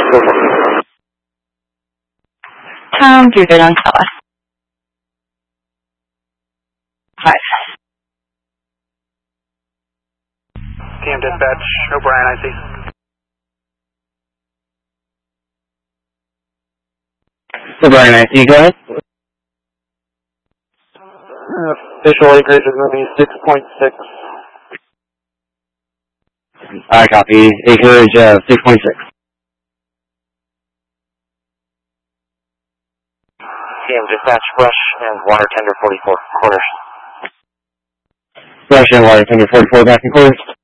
Go for it. Tom, you're good on Tella. 5. TM dispatch, O'Brien, I see. O'Brien, I see. Go ahead. Official acreage is going to be 6.6. I copy. Acreage 6.6. TM dispatch, brush and water tender 44, corners. Brush and water tender 44 back and quarters.